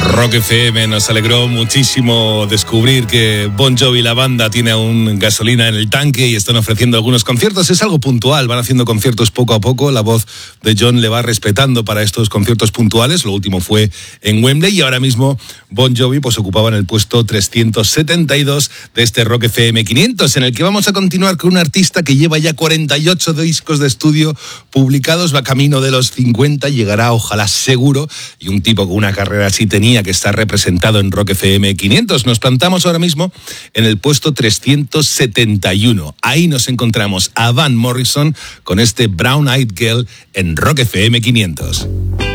Rock FM, nos alegró muchísimo descubrir que Bon Jovi y la banda tiene aún gasolina en el tanque y están ofreciendo algunos conciertos. Es algo puntual, van haciendo conciertos poco a poco. La voz de John le va respetando para estos conciertos puntuales. Lo último fue en Wembley y ahora mismo Bon Jovi pues ocupaba en el puesto 372 de este Rock FM 500, en el que vamos a continuar con un artista que lleva ya 48 discos de estudio publicados, va camino de los 50, llegará ojalá seguro, y un tipo con una carrera así tenía que estar representado en Rock FM 500. Nos plantamos ahora mismo en el puesto 371. Ahí nos encontramos a Van Morrison con este Brown Eyed Girl en Rock FM 500.